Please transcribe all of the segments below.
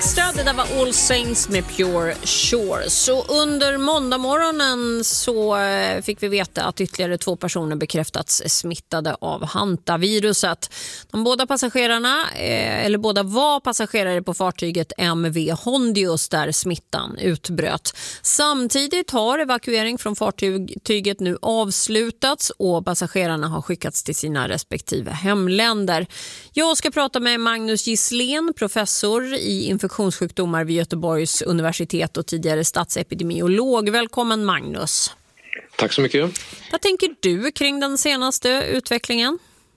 Extra, det där var All Saints med Pure Shore. Så under måndagmorgonen så fick vi veta att ytterligare 2 personer bekräftats smittade av hantaviruset. De båda passagerarna, eller båda var passagerare på fartyget MV Hondius där smittan utbröt. Samtidigt har evakuering från fartyget nu avslutats och passagerarna har skickats till sina respektive hemländer. Jag ska prata med Magnus Gisslén, professor i infektionssjukdomar vid Göteborgs universitet och tidigare statsepidemiolog. Välkommen Magnus. Tack så mycket. Vad tänker du kring den senaste utvecklingen?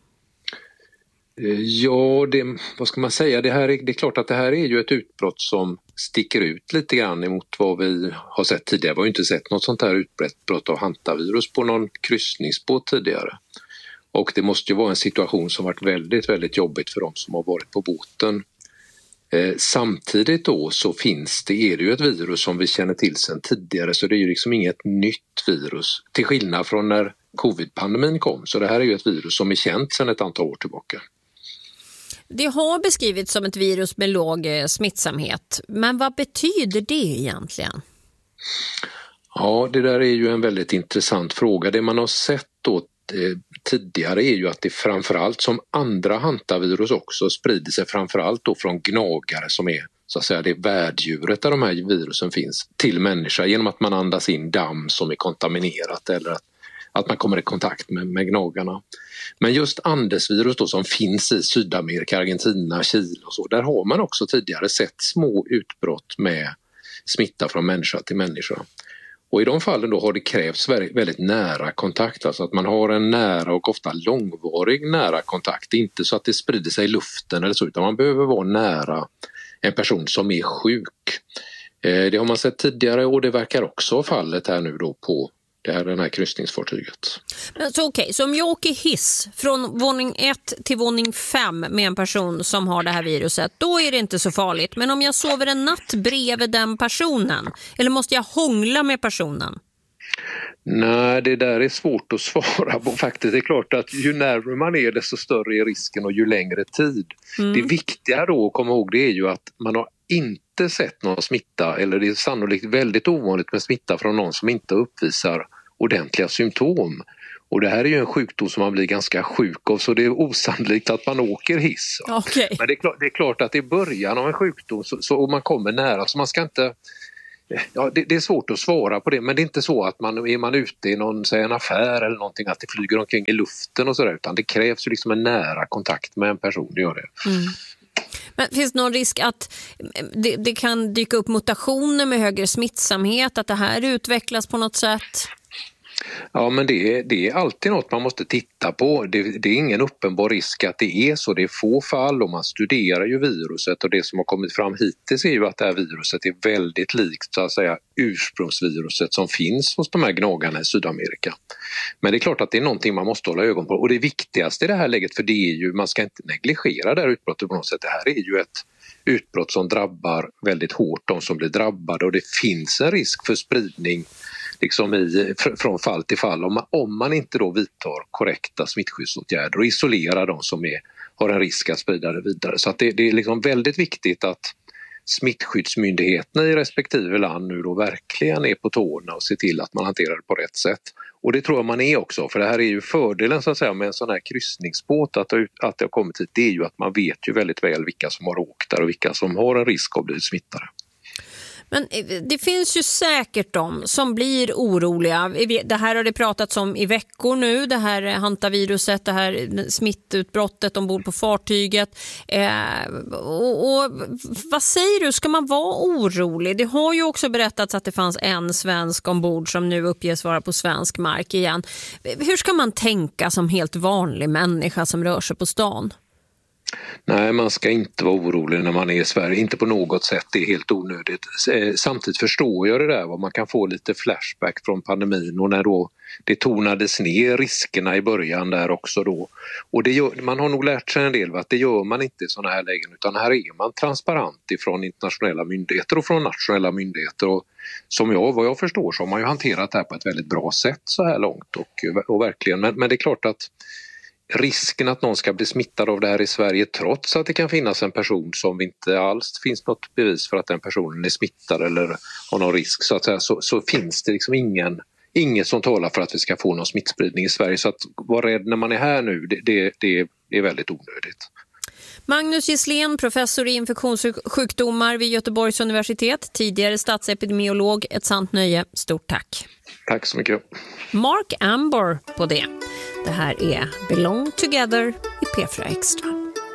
Ja, vad ska man säga? Det är klart att det här är ju ett utbrott som sticker ut lite grann emot vad vi har sett tidigare. Vi har ju inte sett något sånt här utbrott av hantavirus på någon kryssningsbåt tidigare. Och det måste ju vara en situation som varit väldigt, väldigt jobbigt för de som har varit på båten. Samtidigt då så är det ju ett virus som vi känner till sedan tidigare, så det är ju liksom inget nytt virus till skillnad från när covid-pandemin kom. Så det här är ju ett virus som är känt sedan ett antal år tillbaka. Det har beskrivits som ett virus med låg smittsamhet, men vad betyder det egentligen? Ja, det där är ju en väldigt intressant fråga. Det man har sett då tidigare är ju att det framförallt som andra hantavirus också sprider sig framförallt då från gnagare som är så att säga det värddjuret där de här virusen finns till människa genom att man andas in damm som är kontaminerat eller att man kommer i kontakt med gnagarna. Men just andesvirus då som finns i Sydamerika, Argentina, Chile och så, där har man också tidigare sett små utbrott med smitta från människa till människa. Och i de fallen då har det krävts väldigt nära kontakt, alltså att man har en nära och ofta långvarig nära kontakt. Inte så att det sprider sig i luften eller så, utan man behöver vara nära en person som är sjuk. Det har man sett tidigare och det verkar också vara fallet här nu då på den här kryssningsfartyget. Så om jag åker hiss från våning 1 till våning 5 med en person som har det här viruset, då är det inte så farligt. Men om jag sover en natt bredvid den personen, eller måste jag hångla med personen? Nej, det där är svårt att svara på faktiskt. Det är klart att ju närmare man är desto större är risken och ju längre tid. Det viktiga då att komma ihåg det är ju att man har inte sett någon smitta, eller det är sannolikt väldigt ovanligt med smitta från någon som inte uppvisar ordentliga symptom. Och det här är ju en sjukdom som man blir ganska sjuk av, så det är osannolikt att man åker hiss. Okay. Men det är klart att i början av en sjukdom så om man kommer nära, så man ska inte... Ja, det är svårt att svara på det, men det är inte så att är man ute i en affär eller någonting att det flyger omkring i luften och sådär, utan det krävs ju liksom en nära kontakt med en person, det gör det. Men finns det någon risk att det kan dyka upp mutationer med högre smittsamhet, att det här utvecklas på något sätt? Ja, men det är alltid något man måste titta på. Det är ingen uppenbar risk att det är så. Det är få fall och man studerar ju viruset, och det som har kommit fram hittills är ju att det här viruset är väldigt likt så att säga ursprungsviruset som finns hos de här gnagarna i Sydamerika. Men det är klart att det är någonting man måste hålla ögon på, och det viktigaste i det här läget, för det är ju, man ska inte negligera det här utbrottet på något sätt. Det här är ju ett utbrott som drabbar väldigt hårt de som blir drabbade, och det finns en risk för spridning liksom från fall till fall om man inte då vidtar korrekta smittskyddsåtgärder och isolerar de som har en risk att sprida det vidare. Så att det är liksom väldigt viktigt att smittskyddsmyndigheterna i respektive land nu då verkligen är på tårna och ser till att man hanterar det på rätt sätt. Och det tror jag man är också, för det här är ju fördelen så att säga med en sån här kryssningsbåt att det har kommit hit, det är ju att man vet ju väldigt väl vilka som har åkt där och vilka som har en risk att bli smittade. Men det finns ju säkert de som blir oroliga. Det här har det pratats om i veckor nu, det här hantaviruset, det här smittutbrottet ombord på fartyget. Och vad säger du, ska man vara orolig? Det har ju också berättats att det fanns en svensk ombord som nu uppges vara på svensk mark igen. Hur ska man tänka som helt vanlig människa som rör sig på stan? Nej, man ska inte vara orolig när man är i Sverige, inte på något sätt, det är helt onödigt. Samtidigt förstår jag det där, vad man kan få lite flashback från pandemin och när då det tonades ner riskerna i början där också då. Och man har nog lärt sig en del att det gör man inte i sådana här lägen, utan här är man transparent ifrån internationella myndigheter och från nationella myndigheter, och vad jag förstår så har man ju hanterat det här på ett väldigt bra sätt så här långt och verkligen, men det är klart att risken att någon ska bli smittad av det här i Sverige, trots att det kan finnas en person som inte alls finns något bevis för att den personen är smittad eller har någon risk, så att säga, så finns det liksom inget som talar för att vi ska få någon smittspridning i Sverige. Så att vara rädd när man är här nu, det är väldigt onödigt. Magnus Gisslén, professor i infektionssjukdomar vid Göteborgs universitet, tidigare statsepidemiolog. Ett sant nöje. Stort tack. Tack så mycket. Mark Amber på det. Det här är Belong Together i P4 Extra.